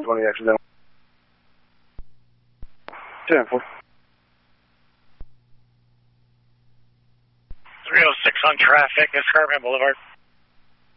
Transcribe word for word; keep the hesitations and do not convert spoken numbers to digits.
twenty accidental. ten four. three oh six on traffic, Escarpment Boulevard.